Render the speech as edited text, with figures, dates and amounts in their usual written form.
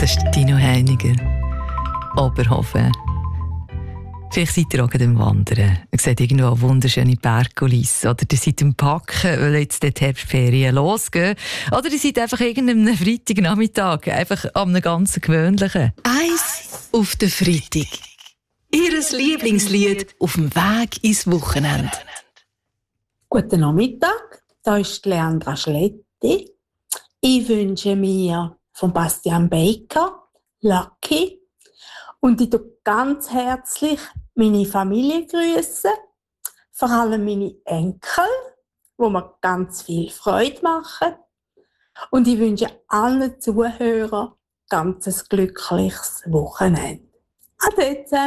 Das ist Dino Heiniger. Oberhofen. Vielleicht seid ihr auch gerade am Wandern. Ihr seht irgendwo eine wunderschöne Bergkulisse. Oder ihr seid am Packen, weil jetzt die Herbstferien losgehen. Oder ihr seid einfach irgendeinem Freitagnachmittag. Einfach an einem ganz gewöhnlichen. Eis auf den Freitag. Ihres Lieblingslied auf dem Weg ins Wochenende. Guten Nachmittag, da ist Leandra Schletti. Ich wünsche mir von Bastian Baker «Lucky» und ich grüße ganz herzlich meine Familie grüßen, vor allem meine Enkel, wo mir ganz viel Freude machen. Und ich wünsche allen Zuhörern ganz ein glückliches Wochenende. Ade zusammen.